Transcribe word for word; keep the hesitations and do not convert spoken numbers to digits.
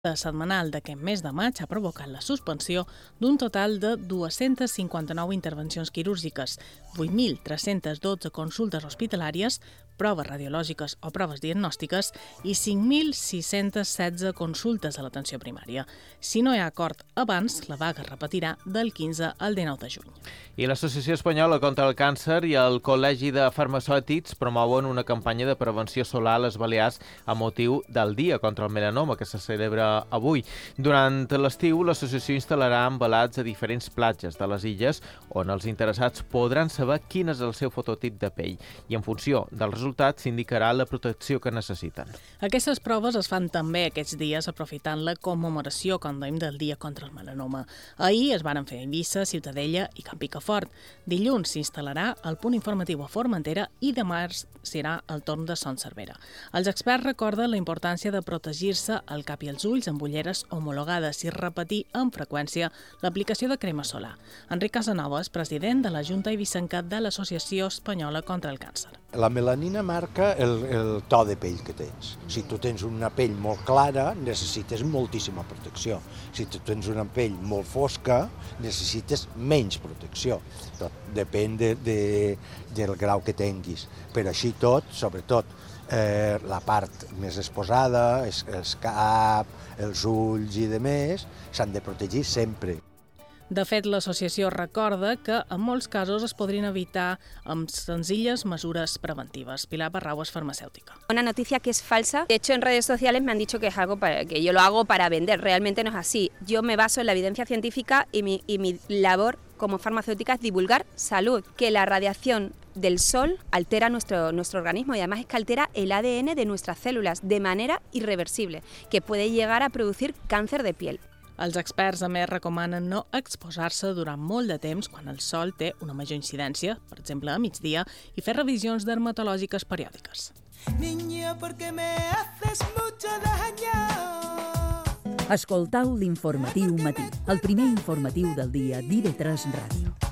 setmanal d'aquest mes de maig ha provocat la suspensió d'un total de dues-centes cinquanta-nou intervencions quirúrgiques, vuit mil tres-centes dotze consultes hospitalàries, proves radiològiques o proves diagnòstiques i cinc mil sis-centes setze consultes a l'atenció primària. Si no hi ha acord abans, la vaga es repetirà del quinze al dinou de juny. I l'Associació Espanyola contra el Càncer i el Col·legi de Farmacèutics promouen una campanya de prevenció solar a les Balears a motiu del Dia contra el Melanoma, que se celebra avui. Durant l'estiu, l'associació instal·larà embalats a diferents platges de les illes on els interessats podran saber quin és el seu fototip de pell i en funció del resultat s'indicarà la protecció que necessiten. Aquestes proves es fan també aquests dies aprofitant la commemoració, com dèiem, del Dia contra el Melanoma. Ahir es van fer a Eivissa, Ciutadella i Can Picafort. Dilluns s'instal·larà el punt informatiu a Formentera i dimarts serà el torn de Son Servera. Els experts recorden la importància de protegir-se el cap i els ulls amb ulleres homologades i repetir amb freqüència l'aplicació de crema solar. Enric Casanovas, president de la Junta Eivissenca de l'Associació Espanyola contra el Càncer. La melanina marca el, el to de pell que tens. Si tu tens una pell molt clara, necessites moltíssima protecció. Si tu tens una pell molt fosca, necessites menys protecció. Tot depèn de, de, del grau que tinguis. Però així tot, sobretot, eh, la part més exposada, el, el cap, els ulls i demés, s'han de protegir sempre. De fet, l'associació recorda que en molts casos es podrien evitar amb senzilles mesures preventives. Pilar Barrau és farmacèutica. Una noticia que es falsa. De hecho, en redes sociales me han dicho que es algo para, que yo lo hago para vender. Realmente no es así. Yo me baso en la evidencia científica y mi, y mi labor como farmacéutica es divulgar salud, que la radiación del sol altera nuestro, nuestro organismo y además es que altera el A D N de nuestras células de manera irreversible, que puede llegar a producir cáncer de piel. Els experts, a més, recomanen no exposar-se durant molt de temps quan el sol té una major incidència, per exemple a migdia, i fer revisions dermatològiques periòdiques. Niño, porque me haces mucho daño. Escoltau l'Informatiu Matí, el primer informatiu del dia d'I V tres Ràdio.